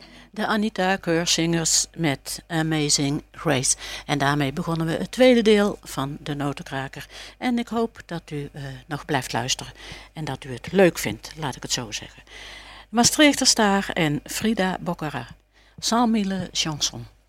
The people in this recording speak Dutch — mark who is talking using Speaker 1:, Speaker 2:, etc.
Speaker 1: De Anita Keursingers met Amazing Grace. En daarmee begonnen we het tweede deel van de Notenkraker. En ik hoop dat u nog blijft luisteren en dat u het leuk vindt, laat ik het zo zeggen. Maastrichter Staar en Frida Boccara. 100 000 chansons.